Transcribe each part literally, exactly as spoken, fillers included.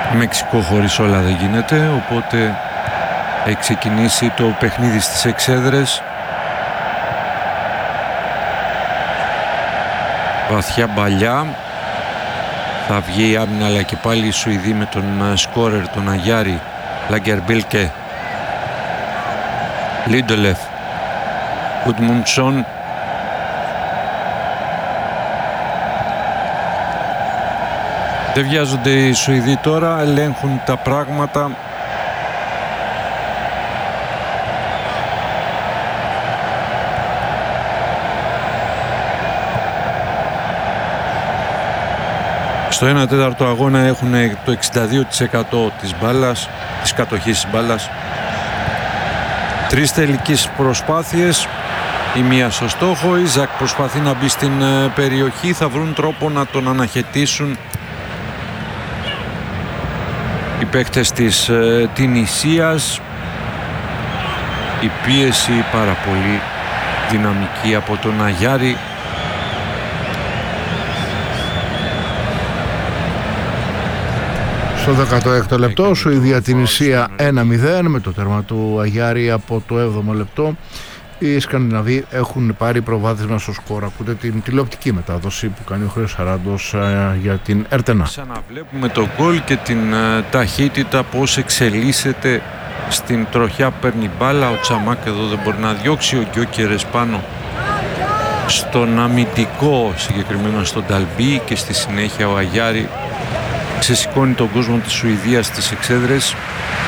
Μεξικό χωρίς όλα δεν γίνεται, οπότε έχει ξεκινήσει το παιχνίδι στις εξέδρες. Βαθιά μπαλιά. Θα βγει η άμυνα, αλλά και πάλι η Σουηδοί με τον σκόρερ, τον Αγιάρη, Λαγκερμπίλκε, Λίντολεφ, Γκουτμουντσον. Δεν βιάζονται οι Σουηδοί τώρα, ελέγχουν τα πράγματα. Στο ένα τέταρτο αγώνα έχουν το εξήντα δύο τοις εκατό της μπάλας, της κατοχής της μπάλας. Τρεις τελικές προσπάθειες, η μία στο στόχο. Η Ζακ προσπαθεί να μπει στην περιοχή, θα βρουν τρόπο να τον αναχαιτήσουν οι παίκτες της ε, Τινησίας. Η πίεση πάρα πολύ δυναμική από τον Αγιάρη. Στο δέκατο έκτο λεπτό, Σουηδία Τινησία ένα μηδέν με το τέρμα του Αγιάρη από το έβδομο λεπτό. Οι Σκανδιναβοί έχουν πάρει προβάδισμα στο σκορ. Ακούτε την τηλεοπτική μετάδοση που κάνει ο Χρήστος Σαράντος ε, για την Ερτενά. Ξαναβλέπουμε το γκολ και την ε, ταχύτητα, πώς εξελίσσεται στην τροχιά, παίρνει μπάλα. Ο Τσαμάκ εδώ δεν μπορεί να διώξει, ο Γκιόκερες πάνω στον αμυντικό, συγκεκριμένα στον Νταλμπί, και στη συνέχεια ο Αγιάρη ξεσηκώνει τον κόσμο της Σουηδίας στις εξέδρες.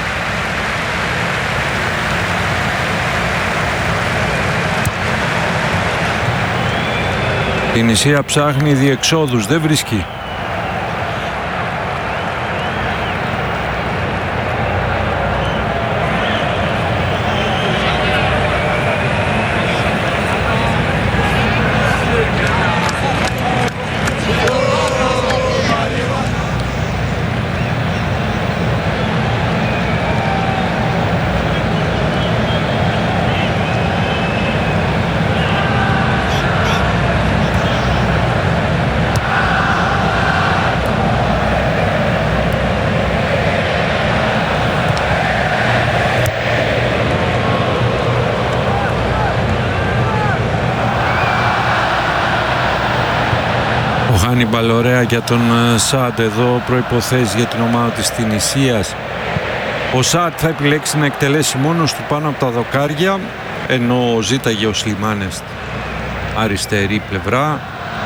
Η Νησία ψάχνει διεξόδους, δεν βρίσκει. Χάνιμπαλ, ωραία για τον Σαντ, εδώ προϋποθέσεις για την ομάδα της Τινησίας. Ο Σαντ θα επιλέξει να εκτελέσει μόνος του πάνω από τα δοκάρια, ενώ ζήταγε ο Σλιμάνες αριστερή πλευρά.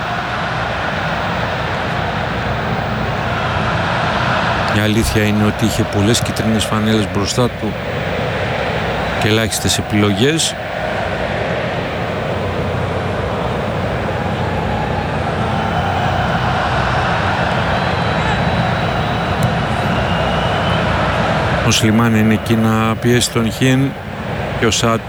Η αλήθεια είναι ότι είχε πολλές κίτρινες φανέλες μπροστά του και ελάχιστες επιλογές. Ο Σλιμάν είναι εκεί να πιέσει τον Χίεν και ο Σαντ